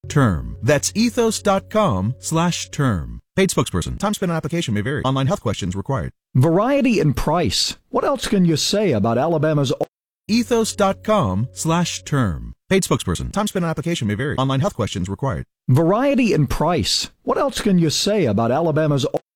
term. That's ethos.com/term. Paid spokesperson. Time spent on application may vary. Online health questions required. Variety and price. What else can you say about Alabama's ethos.com/term. Paid spokesperson. Time spent on application may vary. Online health questions required. variety and price? What else can you say about Alabama's